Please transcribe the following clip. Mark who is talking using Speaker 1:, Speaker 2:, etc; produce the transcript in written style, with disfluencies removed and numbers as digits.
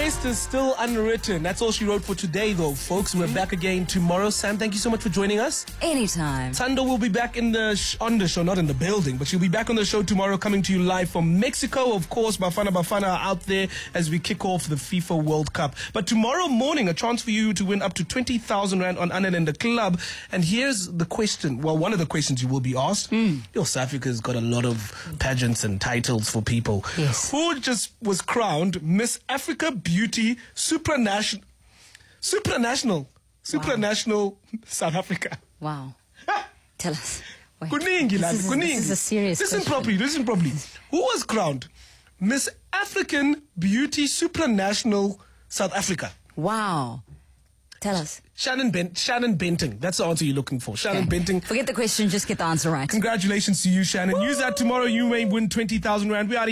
Speaker 1: rest is still unwritten. That's all she wrote for today, though, folks. We're back again tomorrow. Sam, thank you so much for joining us.
Speaker 2: Anytime.
Speaker 1: Thando will be back on the show, not in the building, but she'll be back on the show tomorrow, coming to you live from Mexico. Of course, Bafana Bafana are out there as we kick off the FIFA World Cup. But tomorrow morning, a chance for you to win up to 20,000 Rand on Anel and the Club. And here's the question. Well, one of the questions you will be asked. South Africa's got a lot of pageants and titles for people.
Speaker 2: Yes.
Speaker 1: Who just was crowned Miss Africa Beauty supranational South Africa?
Speaker 2: Wow. Tell us. Wait.
Speaker 1: This
Speaker 2: is a serious
Speaker 1: Listen
Speaker 2: question.
Speaker 1: properly. Who was crowned Miss African Beauty Supranational South Africa?
Speaker 2: Wow. Tell us.
Speaker 1: Shannon Benting. That's the answer you're looking for. Shannon Benting.
Speaker 2: Forget the question, just get the answer right.
Speaker 1: Congratulations to you, Shannon. Use that tomorrow. You may win 20,000 Rand. We are